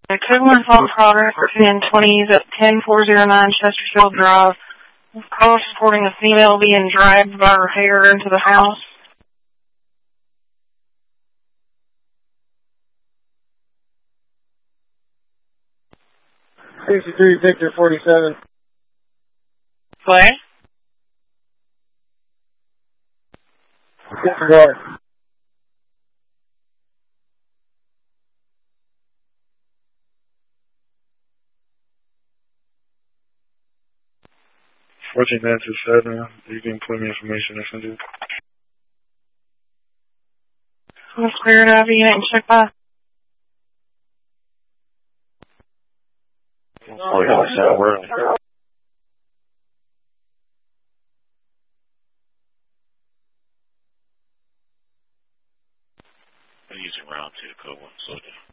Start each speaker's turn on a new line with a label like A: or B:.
A: The Coogler Fault Progress for 1020s at 10409 Chesterfield Drive. Caller reporting a female being dragged by her hair into the house.
B: 63 Victor 47.
A: What?
B: Disregard.
C: Fortune 927. You can put me information I send you.
A: Let's clear it up. You didn't check by.
C: Oh, yeah, I said we're using round 2, code 1, slow down.